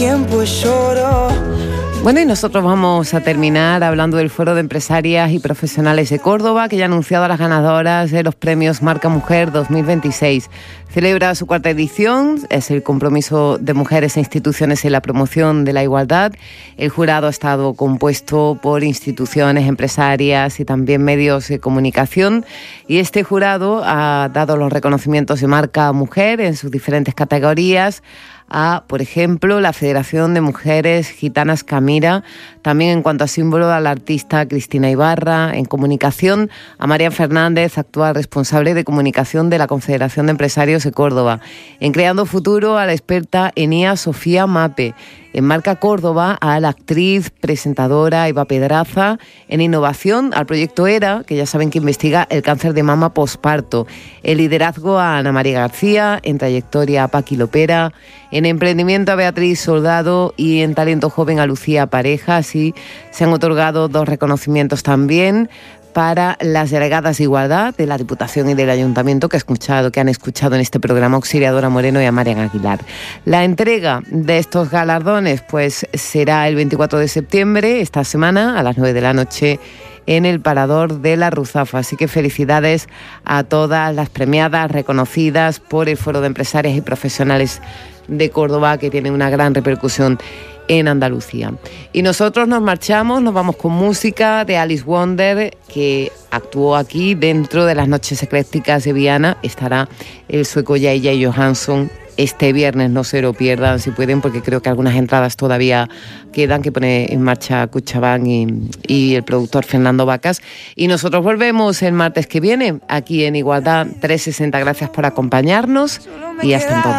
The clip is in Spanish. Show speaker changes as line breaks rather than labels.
Tiempo lloro.
Bueno, y nosotros vamos a terminar hablando del Foro de Empresarias y Profesionales de Córdoba, que ya ha anunciado a las ganadoras de los premios Marca Mujer 2026. Celebra su cuarta edición, es el compromiso de mujeres e instituciones en la promoción de la igualdad. El jurado ha estado compuesto por instituciones, empresarias y también medios de comunicación. Y este jurado ha dado los reconocimientos de Marca Mujer en sus diferentes categorías a, por ejemplo, la Federación de Mujeres Gitanas Camira, también en cuanto a símbolo a la artista Cristina Ibarra, en comunicación a María Fernández, actual responsable de comunicación de la Confederación de Empresarios de Córdoba, en Creando Futuro a la experta Enía Sofía Mape, en Marca Córdoba a la actriz, presentadora Eva Pedraza, en innovación al proyecto ERA, que ya saben que investiga el cáncer de mama posparto, en liderazgo a Ana María García, en trayectoria a Paqui Lopera, en emprendimiento a Beatriz Soldado y en talento joven a Lucía Pareja. Así se han otorgado 2 reconocimientos también para las delegadas de igualdad de la Diputación y del Ayuntamiento que han escuchado en este programa, Auxiliadora Moreno y a Marian Aguilar. La entrega de estos galardones pues será el 24 de septiembre, esta semana, a las 9 de la noche, en el Parador de la Ruzafa. Así que felicidades a todas las premiadas, reconocidas por el Foro de Empresarias y Profesionales de Córdoba, que tiene una gran repercusión en Andalucía. Y nosotros nos marchamos, nos vamos con música de Alice Wonder, que actuó aquí dentro de las Noches Eclécticas de Viana. Estará el sueco J.J. Johansson este viernes, no se lo pierdan si pueden, porque creo que algunas entradas todavía quedan, que pone en marcha Cuchabán y el productor Fernando Vacas. Y nosotros volvemos el martes que viene aquí en Igualdad 360. Gracias por acompañarnos y hasta entonces.